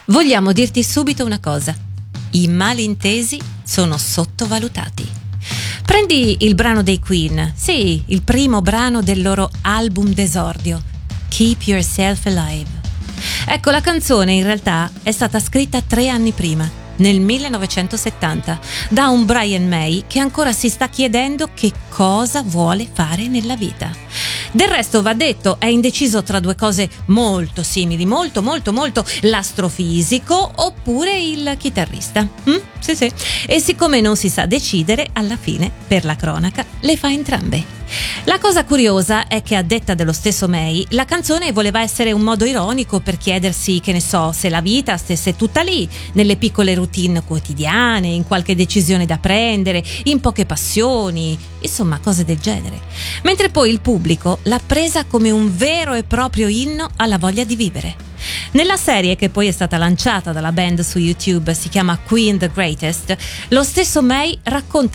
Vogliamo dirti subito una cosa: i malintesi sono sottovalutati. Prendi il brano dei Queen, sì, il primo brano del loro album d'esordio, Keep Yourself Alive. Ecco, la canzone in realtà è stata scritta 3 anni prima, nel 1970, da un Brian May che ancora si sta chiedendo che cosa vuole fare nella vita. Del resto, va detto, è indeciso tra 2 cose molto simili, molto, l'astrofisico oppure il chitarrista. Sì. E siccome non si sa decidere, alla fine, per la cronaca, le fa entrambe. La cosa curiosa è che, a detta dello stesso May, la canzone voleva essere un modo ironico per chiedersi, che ne so, se la vita stesse tutta lì, nelle piccole routine quotidiane, in qualche decisione da prendere, in poche passioni, insomma cose del genere. Mentre poi il pubblico l'ha presa come un vero e proprio inno alla voglia di vivere. Nella serie, che poi è stata lanciata dalla band su YouTube, si chiama Queen the Greatest, lo stesso May racconta